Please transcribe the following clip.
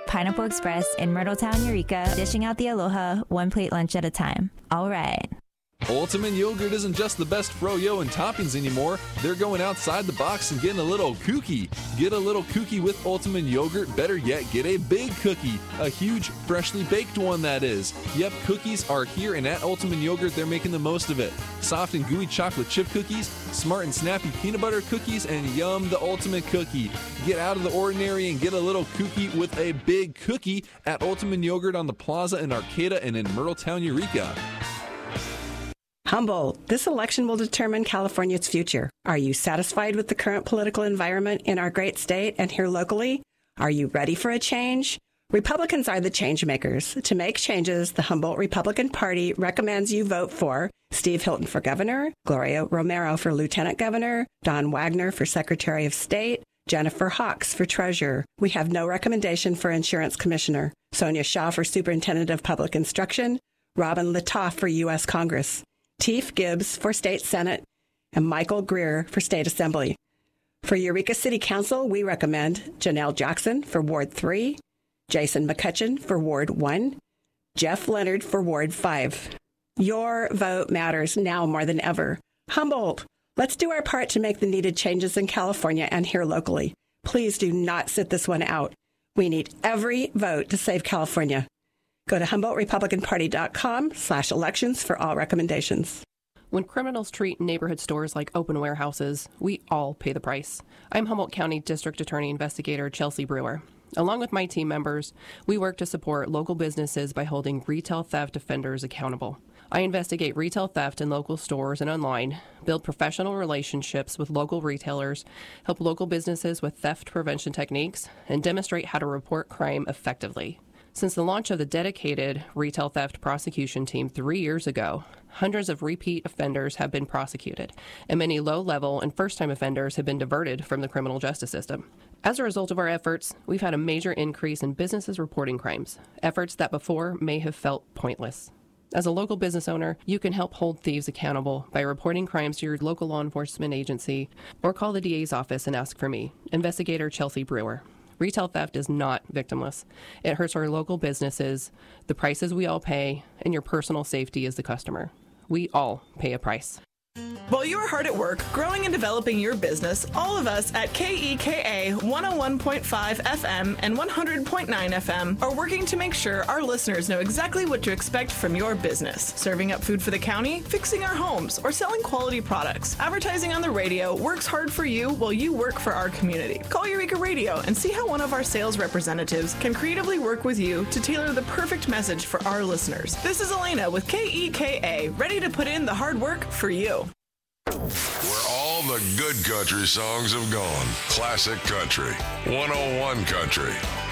Pineapple Express in Myrtletown, Eureka, dishing out the aloha, one plate lunch at a time. All right. Ultimate Yogurt isn't just the best froyo and toppings anymore. They're going outside the box and getting a little kooky. Get a little kooky with Ultimate Yogurt. Better yet, get a big cookie. A huge, freshly baked one, that is. Yep, cookies are here, and at Ultimate Yogurt, they're making the most of it. Soft and gooey chocolate chip cookies, smart and snappy peanut butter cookies, and yum, the ultimate cookie. Get out of the ordinary and get a little kooky with a big cookie at Ultimate Yogurt on the Plaza in Arcata and in Myrtletown, Eureka. Humboldt, this election will determine California's future. Are you satisfied with the current political environment in our great state and here locally? Are you ready for a change? Republicans are the change makers. To make changes, the Humboldt Republican Party recommends you vote for Steve Hilton for governor, Gloria Romero for lieutenant governor, Don Wagner for Secretary of State, Jennifer Hawks for treasurer. We have no recommendation for insurance commissioner, Sonia Shaw for superintendent of public instruction, Robin Latoff for U.S. Congress, Teef Gibbs for State Senate, and Michael Greer for State Assembly. For Eureka City Council, we recommend Janelle Jackson for Ward 3, Jason McCutcheon for Ward 1, Jeff Leonard for Ward 5. Your vote matters now more than ever. Humboldt, let's do our part to make the needed changes in California and here locally. Please do not sit this one out. We need every vote to save California. Go to HumboldtRepublicanParty.com/elections for all recommendations. When criminals treat neighborhood stores like open warehouses, we all pay the price. I'm Humboldt County District Attorney Investigator Chelsea Brewer. Along with my team members, we work to support local businesses by holding retail theft offenders accountable. I investigate retail theft in local stores and online, build professional relationships with local retailers, help local businesses with theft prevention techniques, and demonstrate how to report crime effectively. Since the launch of the dedicated retail theft prosecution team 3 years ago, hundreds of repeat offenders have been prosecuted, and many low-level and first-time offenders have been diverted from the criminal justice system. As a result of our efforts, we've had a major increase in businesses reporting crimes, efforts that before may have felt pointless. As a local business owner, you can help hold thieves accountable by reporting crimes to your local law enforcement agency or call the DA's office and ask for me, Investigator Chelsea Brewer. Retail theft is not victimless. It hurts our local businesses, the prices we all pay, and your personal safety as the customer. We all pay a price. While you're hard at work growing and developing your business, all of us at KEKA 101.5 FM and 100.9 FM are working to make sure our listeners know exactly what to expect from your business. Serving up food for the county, fixing our homes, or selling quality products. Advertising on the radio works hard for you while you work for our community. Call Eureka Radio and see how one of our sales representatives can creatively work with you to tailor the perfect message for our listeners. This is Elena with KEKA, ready to put in the hard work for you. Where all the good country songs have gone. Classic Country. 101 Country.